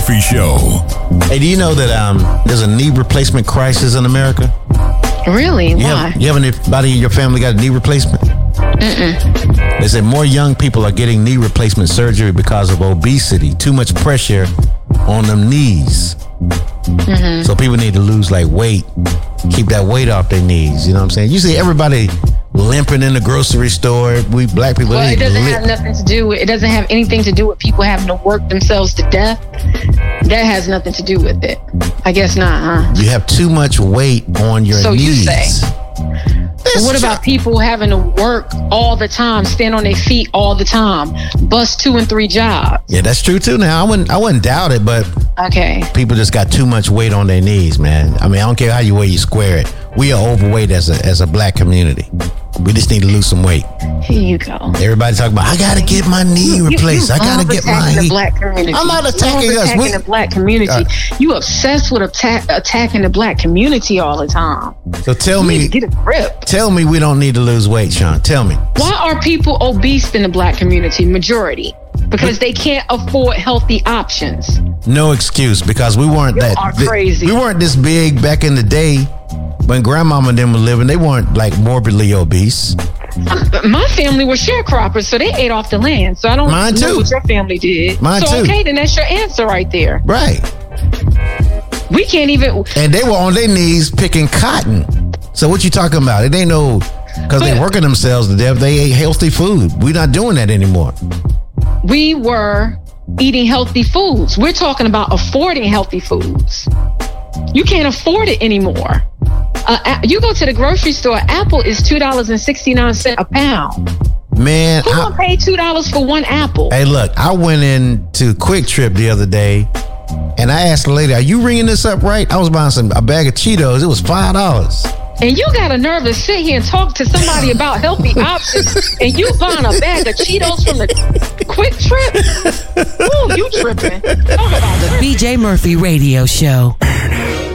Murphy Show. Hey, do you know that there's a knee replacement crisis in America? Really? Why? You have anybody in your family got a knee replacement? Mm-mm. They say more young people are getting knee replacement surgery because of obesity. Too much pressure on them knees. Mm-hmm. So people need to lose weight, keep that weight off their knees. You know what I'm saying? You see everybody limping in the grocery store. We black people. Well, it doesn't have nothing to do with. It doesn't have anything to do with people having to work themselves to death. That has nothing to do with it. I guess not, huh? You have too much weight on your so knees. You say. What about people having to work all the time, stand on their feet all the time, bust 2 and 3 jobs? Yeah, that's true too. Now I wouldn't doubt it, but okay, people just got too much weight on their knees, man. I mean, I don't care how you weigh, you square it. We are overweight as a black community. We just need to lose some weight. Here you go. Everybody talking about, I gotta get my knee replaced. I gotta get my knee. The black community. I'm not attacking us. Attacking the black community. You obsessed with attacking the black community all the time. So tell me, get a grip. Tell me we don't need to lose weight, Sean. Tell me. Why are people obese in the black community? Majority. Because they can't afford healthy options. No excuse, because we weren't crazy. We weren't this big back in the day. When grandmama and them were living, they weren't morbidly obese. My family were sharecroppers, so they ate off the land. So I don't know what your family did. Mine too. Okay, then that's your answer right there. Right. We can't even. And they were on their knees picking cotton. So what you talking about? It ain't no, because they working themselves to death. They ate healthy food. We're not doing that anymore. We were eating healthy foods. We're talking about affording healthy foods. You can't afford it anymore. You go to the grocery store, apple is $2.69 a pound. Man, who gonna pay $2 for one apple? Hey, look, I went into Quick Trip the other day, and I asked the lady, "Are you ringing this up right?" I was buying a bag of Cheetos. It was $5. And you got a nerve to sit here and talk to somebody about healthy options, and you buying a bag of Cheetos from the Quick Trip? Ooh, you tripping? Talk about the BJ Murphy Radio Show.